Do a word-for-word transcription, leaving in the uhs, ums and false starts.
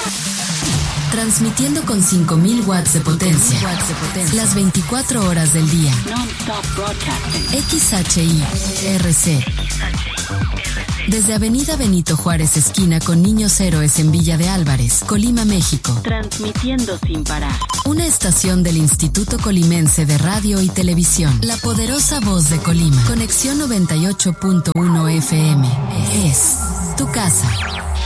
Transmitiendo con cinco mil watts de potencia, watts de potencia, las veinticuatro horas del día. Non-stop broadcasting. X H I R C. Desde Avenida Benito Juárez, esquina con Niños Héroes en Villa de Álvarez, Colima, México. Transmitiendo sin parar. Una estación del Instituto Colimense de Radio y Televisión. La poderosa voz de Colima. Conexión noventa y ocho punto uno F M. Es tu casa.